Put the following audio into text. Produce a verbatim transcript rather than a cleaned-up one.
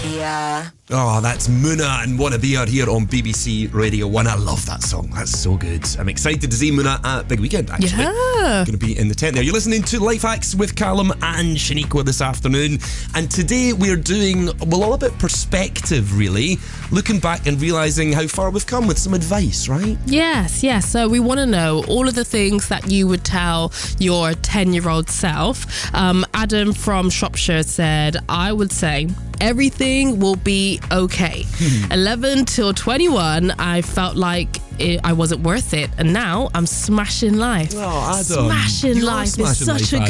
Here. Oh, that's Muna and Wanna Be Her here on B B C Radio one. I love that song. That's so good. I'm excited to see Muna at Big Weekend, actually. Yeah. Going to be in the tent there. You're listening to Life Hacks with Callum and Shaniqua this afternoon. And today we're doing, well, all about perspective, really. Looking back and realising how far we've come with some advice, right? Yes, yes. So we want to know all of the things that you would tell your ten-year-old self. Um, Adam from Shropshire said, I would say everything will be okay. eleven till twenty-one, I felt like it, I wasn't worth it. And now I'm smashing life. Oh, Adam. Smashing You are life. smashing It's such life, a